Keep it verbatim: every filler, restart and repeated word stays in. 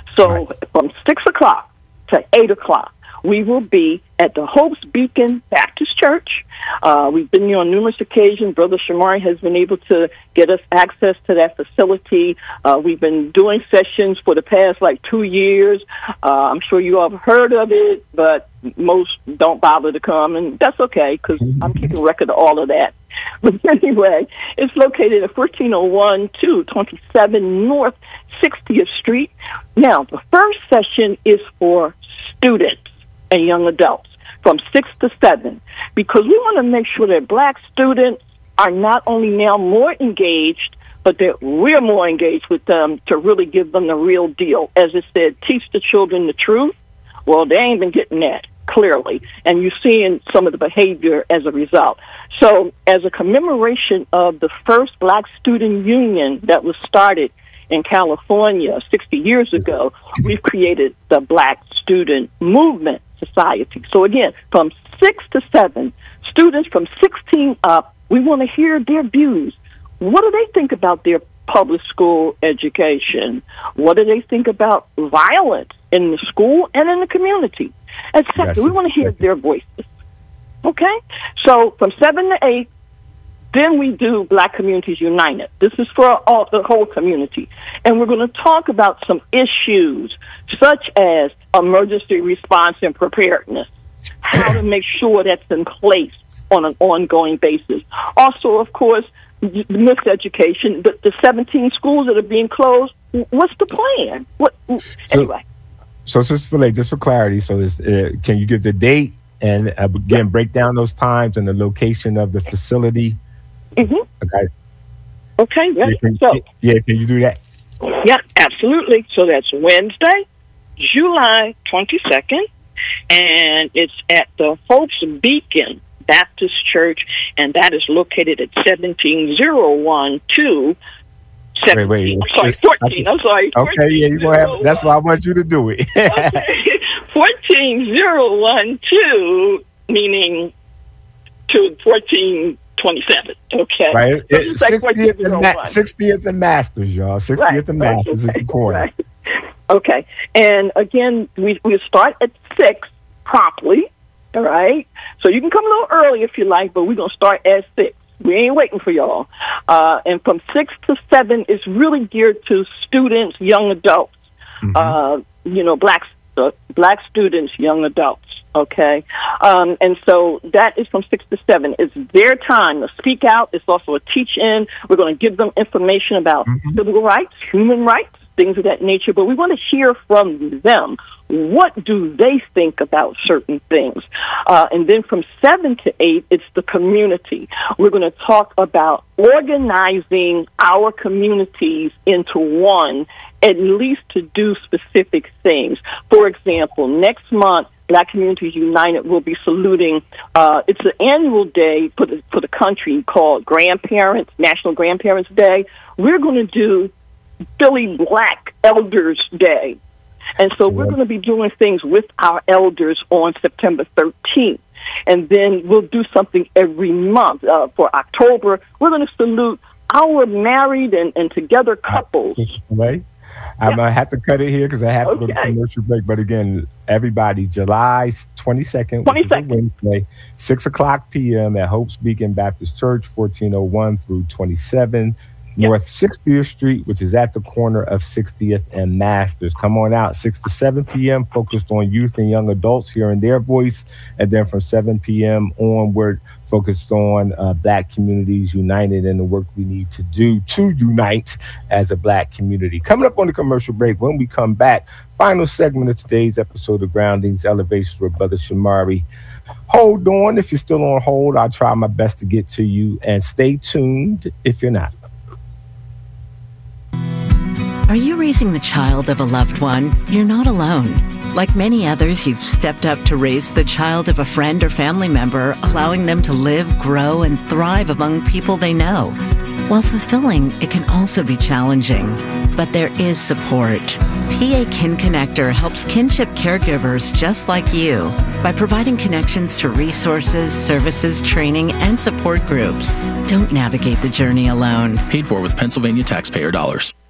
So right. from six o'clock to eight o'clock, we will be at the Hopes Beacon Baptist Church. Uh, we've been here on numerous occasions. Brother Shamari has been able to get us access to that facility. Uh, we've been doing sessions for the past, like, two years. Uh, I'm sure you all have heard of it, but most don't bother to come, and that's okay, because I'm keeping record of all of that. But anyway, it's located at fourteen oh one to twenty-seven North sixtieth Street. Now, the first session is for students and young adults from six to seven, because we want to make sure that black students are not only now more engaged, but that we're more engaged with them to really give them the real deal. As it said, teach the children the truth. Well, they ain't been getting that, clearly, and you're seeing some of the behavior as a result. So as a commemoration of the first black student union that was started in California sixty years ago, we've created the Black Student Movement Society. So again, from six to seven, students from sixteen up, we want to hear their views. What do they think about their public school education? What do they think about violence in the school and in the community, et cetera? Yes, we want to hear their voices. Okay? So from seven to eight, then we do Black Communities United. This is for all, the whole community. And we're going to talk about some issues such as emergency response and preparedness, how to make sure that's in place on an ongoing basis. Also, of course, miseducation, the, the seventeen schools that are being closed, what's the plan? What Anyway. So, so Sister Filet, just for clarity, so this, uh, can you give the date and, uh, again, break down those times and the location of the facility? Mm-hmm. Okay. Okay, yeah. Yeah can, So, yeah, can you do that? Yeah, absolutely. So that's Wednesday, July twenty-second, and it's at the Hopes Beacon Baptist Church, and that is located at seventeen oh one to Wait, wait. I'm sorry, fourteen. I'm sorry. Okay, yeah, you gonna have. That's why I want you to do it. Okay, fourteen oh one two, meaning to fourteen twenty-seven. Okay, right. So It, sixtieth, and Ma- sixtieth and Masters, y'all. sixtieth right. and Masters okay. is the corner. Right. Okay, and again, we we start at six promptly. All right, so you can come a little early if you like, but we're gonna start at six. We ain't waiting for y'all. Uh, and from six to seven is really geared to students, young adults. Mm-hmm. Uh, you know, black uh, black students, young adults. Okay, um, and so that is from six to seven. It's their time to speak out. It's also a teach-in. We're going to give them information about mm-hmm. civil rights, human rights, things of that nature. But we want to hear from them. What do they think about certain things? Uh, and then from seven to eight, it's the community. We're going to talk about organizing our communities into one, at least to do specific things. For example, next month, Black Communities United will be saluting, uh, it's an annual day for the, for the country called Grandparents, National Grandparents Day. We're going to do Philly Black Elders Day. And so we're going to be doing things with our elders on September thirteenth. And then we'll do something every month. Uh, for October, we're going to salute our married and, and together couples. Right. I'm yeah. going to have to cut it here because I have okay. to go to commercial break. But again, everybody, July twenty-second, twenty-second. Which is a Wednesday, six o'clock p.m. at Hopes Beacon Baptist Church, fourteen oh one through twenty-seven. Yep. North sixtieth Street, which is at the corner of sixtieth and Masters. Come on out, six to seven p.m., focused on youth and young adults hearing their voice. And then from seven p.m. onward, focused on uh, Black Communities United and the work we need to do to unite as a Black community. Coming up on the commercial break, when we come back, final segment of today's episode of Groundings Elevations with Brother Shamari. Hold on. If you're still on hold, I'll try my best to get to you. And stay tuned if you're not. Are you raising the child of a loved one? You're not alone. Like many others, you've stepped up to raise the child of a friend or family member, allowing them to live, grow, and thrive among people they know. While fulfilling, it can also be challenging. But there is support. P A Kin Connector helps kinship caregivers just like you by providing connections to resources, services, training, and support groups. Don't navigate the journey alone. Paid for with Pennsylvania taxpayer dollars.